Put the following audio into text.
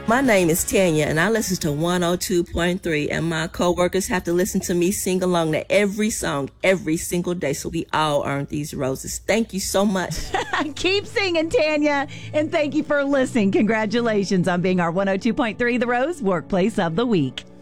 My name is Tanya, and I listen to 102.3, and my coworkers have to listen to me sing along to every song every single day, so we all earn these roses. Thank you so much. Keep singing, Tanya, and thank you for listening. Congratulations on being our 102.3 The Rose Workplace of the Week.